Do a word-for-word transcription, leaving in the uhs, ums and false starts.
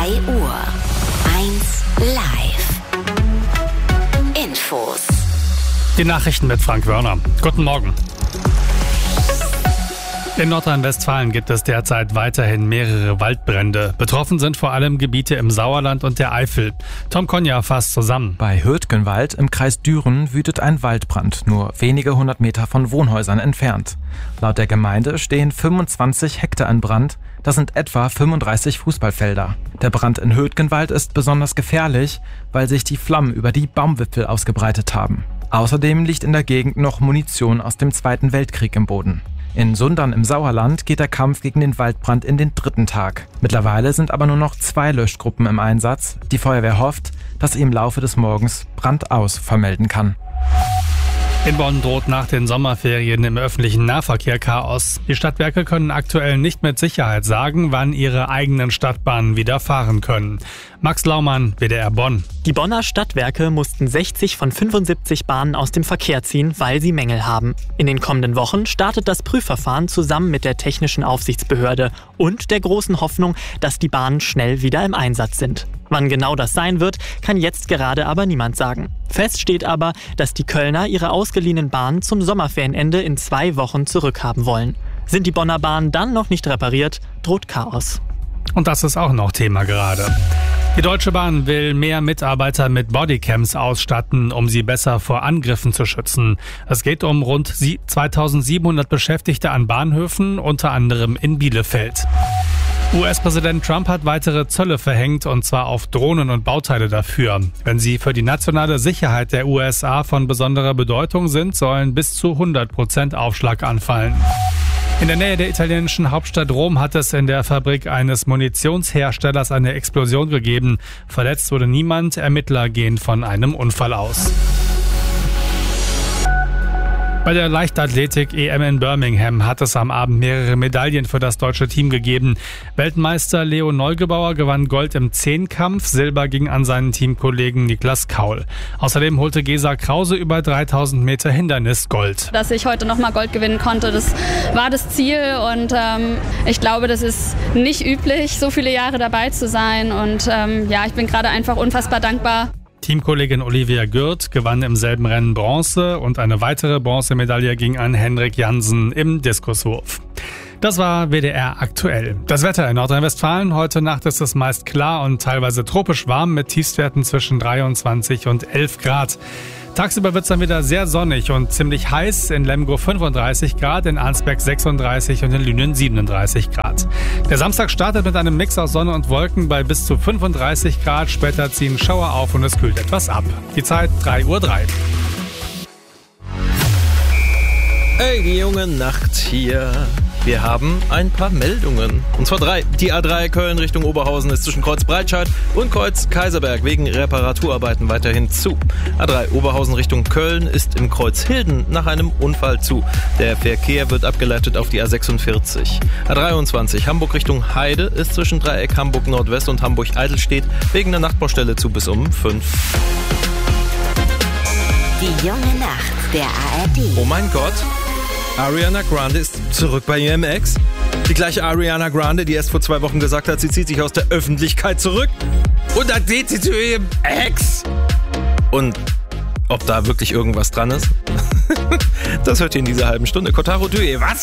drei Uhr. eins live. Infos. Die Nachrichten mit Frank Wörner. Guten Morgen. In Nordrhein-Westfalen gibt es derzeit weiterhin mehrere Waldbrände. Betroffen sind vor allem Gebiete im Sauerland und der Eifel. Tom Konja fasst zusammen. Bei Hürtgenwald im Kreis Düren wütet ein Waldbrand, nur wenige hundert Meter von Wohnhäusern entfernt. Laut der Gemeinde stehen fünfundzwanzig Hektar in Brand. Das sind etwa fünfunddreißig Fußballfelder. Der Brand in Hürtgenwald ist besonders gefährlich, weil sich die Flammen über die Baumwipfel ausgebreitet haben. Außerdem liegt in der Gegend noch Munition aus dem Zweiten Weltkrieg im Boden. In Sundern im Sauerland geht der Kampf gegen den Waldbrand in den dritten Tag. Mittlerweile sind aber nur noch zwei Löschgruppen im Einsatz. Die Feuerwehr hofft, dass sie im Laufe des Morgens Brand aus vermelden kann. In Bonn droht nach den Sommerferien im öffentlichen Nahverkehr Chaos. Die Stadtwerke können aktuell nicht mit Sicherheit sagen, wann ihre eigenen Stadtbahnen wieder fahren können. Max Laumann, W D R Bonn. Die Bonner Stadtwerke mussten sechzig von fünfundsiebzig Bahnen aus dem Verkehr ziehen, weil sie Mängel haben. In den kommenden Wochen startet das Prüfverfahren zusammen mit der Technischen Aufsichtsbehörde und der großen Hoffnung, dass die Bahnen schnell wieder im Einsatz sind. Wann genau das sein wird, kann jetzt gerade aber niemand sagen. Fest steht aber, dass die Kölner ihre ausgeliehenen Bahnen zum Sommerferienende in zwei Wochen zurückhaben wollen. Sind die Bonner Bahnen dann noch nicht repariert, droht Chaos. Und das ist auch noch Thema gerade. Die Deutsche Bahn will mehr Mitarbeiter mit Bodycams ausstatten, um sie besser vor Angriffen zu schützen. Es geht um rund zweitausendsiebenhundert Beschäftigte an Bahnhöfen, unter anderem in Bielefeld. U S-Präsident Trump hat weitere Zölle verhängt, und zwar auf Drohnen und Bauteile dafür. Wenn sie für die nationale Sicherheit der U S A von besonderer Bedeutung sind, sollen bis zu hundert Prozent Aufschlag anfallen. In der Nähe der italienischen Hauptstadt Rom hat es in der Fabrik eines Munitionsherstellers eine Explosion gegeben. Verletzt wurde niemand, Ermittler gehen von einem Unfall aus. Bei der Leichtathletik-E M in Birmingham hat es am Abend mehrere Medaillen für das deutsche Team gegeben. Weltmeister Leo Neugebauer gewann Gold im Zehnkampf, Silber ging an seinen Teamkollegen Niklas Kaul. Außerdem holte Gesa Krause über dreitausend Meter Hindernis Gold. Dass ich heute nochmal Gold gewinnen konnte, das war das Ziel, und ähm, ich glaube, das ist nicht üblich, so viele Jahre dabei zu sein, und ähm, ja, ich bin gerade einfach unfassbar dankbar. Teamkollegin Olivia Gürt gewann im selben Rennen Bronze, und eine weitere Bronzemedaille ging an Henrik Jansen im Diskuswurf. Das war W D R aktuell. Das Wetter in Nordrhein-Westfalen. Heute Nacht ist es meist klar und teilweise tropisch warm mit Tiefstwerten zwischen dreiundzwanzig und elf Grad. Tagsüber wird es dann wieder sehr sonnig und ziemlich heiß. In Lemgo fünfunddreißig Grad, in Arnsberg sechsunddreißig und in Lünen siebenunddreißig Grad. Der Samstag startet mit einem Mix aus Sonne und Wolken bei bis zu fünfunddreißig Grad. Später ziehen Schauer auf und es kühlt etwas ab. Die Zeit drei Uhr drei. Hey, die junge Nacht hier. Wir haben ein paar Meldungen. Und zwar drei. Die A drei Köln Richtung Oberhausen ist zwischen Kreuz Breitscheid und Kreuz Kaiserberg wegen Reparaturarbeiten weiterhin zu. A drei Oberhausen Richtung Köln ist im Kreuz Hilden nach einem Unfall zu. Der Verkehr wird abgeleitet auf die A sechsundvierzig. A dreiundzwanzig Hamburg Richtung Heide ist zwischen Dreieck Hamburg Nordwest und Hamburg Eidelstedt wegen der Nachtbaustelle zu bis um fünf. Die junge Nacht der A R D. Oh mein Gott. Ariana Grande ist zurück bei ihrem Ex. Die gleiche Ariana Grande, die erst vor zwei Wochen gesagt hat, sie zieht sich aus der Öffentlichkeit zurück. Und dann geht sie zu ihrem Ex. Und ob da wirklich irgendwas dran ist? Das hört ihr in dieser halben Stunde. Kotaro Due, was?